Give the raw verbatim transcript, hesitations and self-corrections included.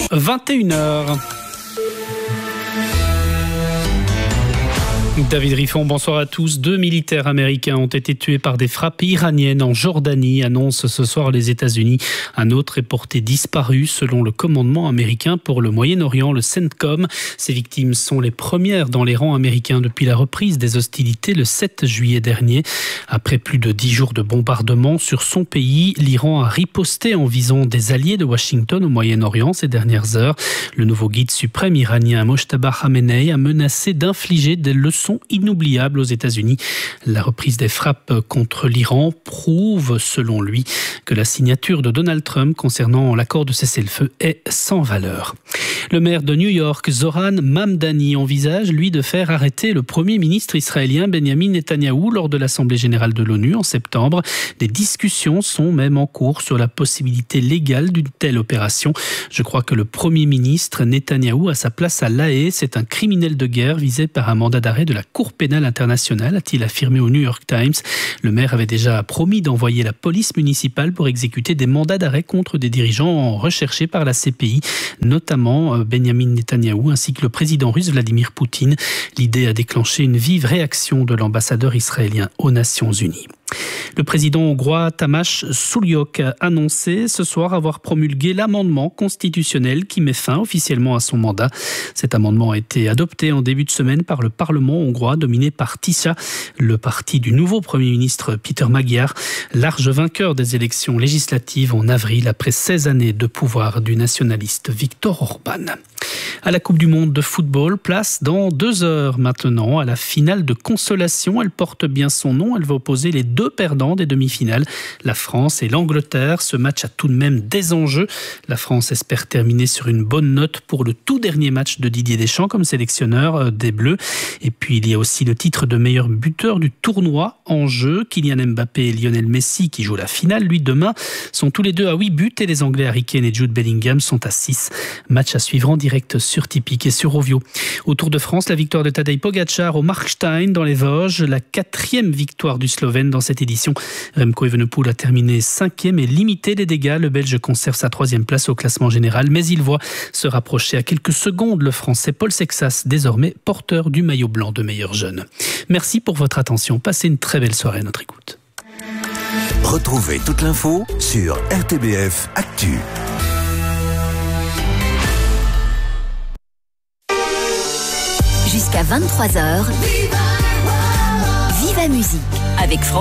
vingt et une heures. David Riffon, bonsoir à tous. Deux militaires américains ont été tués par des frappes iraniennes en Jordanie, annoncent ce soir les États-Unis. Un autre est porté disparu selon le commandement américain pour le Moyen-Orient, le CENTCOM. Ces victimes sont les premières dans les rangs américains depuis la reprise des hostilités le sept juillet dernier. Après plus de dix jours de bombardements sur son pays, l'Iran a riposté en visant des alliés de Washington au Moyen-Orient ces dernières heures. Le nouveau guide suprême iranien Mojtaba Khamenei a menacé d'infliger des leçons inoubliables aux États-Unis. La reprise des frappes contre l'Iran prouve, selon lui, que la signature de Donald Trump concernant l'accord de cessez-le-feu est sans valeur. Le maire de New York, Zoran Mamdani, envisage, lui, de faire arrêter le premier ministre israélien Benjamin Netanyahou lors de l'Assemblée générale de l'ONU en septembre. Des discussions sont même en cours sur la possibilité légale d'une telle opération. Je crois que le premier ministre Netanyahou a sa place à La Haye. C'est un criminel de guerre visé par un mandat d'arrêt de la Cour pénale internationale, a-t-il affirmé au New York Times. Le maire avait déjà promis d'envoyer la police municipale pour exécuter des mandats d'arrêt contre des dirigeants recherchés par la C P I, notamment Benjamin Netanyahou ainsi que le président russe Vladimir Poutine. L'idée a déclenché une vive réaction de l'ambassadeur israélien aux Nations Unies. Le président hongrois Tamás Sulyok a annoncé ce soir avoir promulgué l'amendement constitutionnel qui met fin officiellement à son mandat. Cet amendement a été adopté en début de semaine par le Parlement hongrois dominé par Tisza, le parti du nouveau Premier ministre Péter Magyar, large vainqueur des élections législatives en avril après seize années de pouvoir du nationaliste Viktor Orbán. À la Coupe du Monde de football, place dans deux heures maintenant à la finale de consolation. Elle porte bien son nom. Elle va opposer les deux perdants des demi-finales, la France et l'Angleterre. Ce match a tout de même des enjeux. La France espère terminer sur une bonne note pour le tout dernier match de Didier Deschamps comme sélectionneur des Bleus. Et puis il y a aussi le titre de meilleur buteur du tournoi en jeu. Kylian Mbappé et Lionel Messi qui jouent la finale, lui demain, sont tous les deux à huit buts et les Anglais Harry Kane et Jude Bellingham sont à six. Match à suivre en direct sur Tipeee et sur Rovio. Au Tour de France, la victoire de Tadej Pogačar au Markstein dans les Vosges, la quatrième victoire du Slovène dans cette édition. Remco Evenepoel a terminé cinquième et limité les dégâts. Le Belge conserve sa troisième place au classement général, mais il voit se rapprocher à quelques secondes le Français Paul Sexas, désormais porteur du maillot blanc de meilleur jeune. Merci pour votre attention. Passez une très belle soirée à notre écoute. Retrouvez toute l'info sur R T B F Actu. Jusqu'à vingt-trois heures, Viva Musique avec François.